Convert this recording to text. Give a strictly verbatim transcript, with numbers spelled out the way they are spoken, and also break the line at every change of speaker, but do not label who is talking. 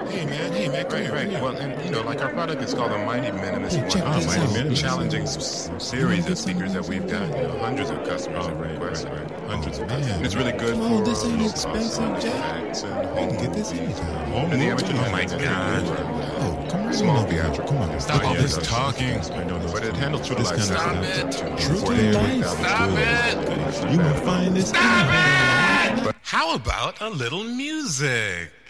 Hey man, hey man, come
Right,
here,
right.
come here.
Well, and you know, like our product is called the Mighty Minimalist.
Hey, check
One.
this
Mighty
out.
Minimalist. Challenging
You
s-
wanna
series
get
of speakers
some
that we've got. You know, hundreds of customers
Oh,
have
right,
requested.
right, right.
Hundreds of
Man,
customers. And it's really good
come
for
on, this ain't
low
expensive,
cost
Jack.
effects and
You
home
can get this
movies.
anytime.
Home and the amateur
Oh my
music
God.
video.
Oh, come right
Small
on over here.
theatrical.
Come on,
Stop
stop
all
this
this
talking.
I know those. But it handles true
This
life
kind of
sound.
stuff.
True
True to life.
Stop
it. You will find this.
How about a little music?